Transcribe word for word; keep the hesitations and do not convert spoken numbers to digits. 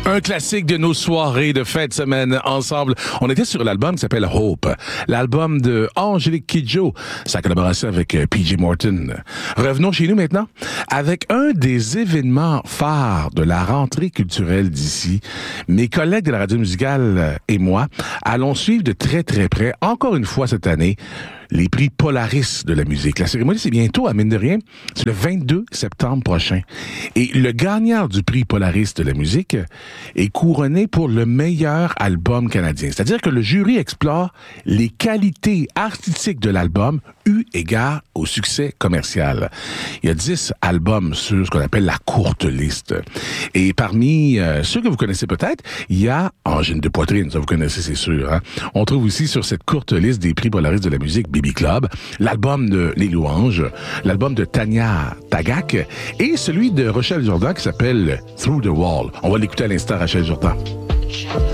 Un classique de nos soirées de fin de semaine ensemble. On était sur l'album qui s'appelle Hope, l'album de Angélique Kidjo, sa collaboration avec P J Morton. Revenons chez nous maintenant avec un des événements phares de la rentrée culturelle d'ici. Mes collègues de la radio musicale et moi allons suivre de très très près, encore une fois cette année, les prix Polaris de la musique. La cérémonie, c'est bientôt, à mine de rien. C'est le vingt-deux septembre prochain. Et le gagnant du prix Polaris de la musique est couronné pour le meilleur album canadien. C'est-à-dire que le jury explore les qualités artistiques de l'album eu égard au succès commercial. Il y a dix albums sur ce qu'on appelle la courte liste. Et parmi euh, ceux que vous connaissez peut-être, il y a Angine de poitrine, ça vous connaissez, c'est sûr. Hein? On trouve aussi sur cette courte liste des prix Polaris de la musique B B Club, l'album de Les Louanges, l'album de Tania Tagaq et celui de Rachel Jourdan qui s'appelle Through the Wall. On va l'écouter à l'instant, Rachel Jourdan.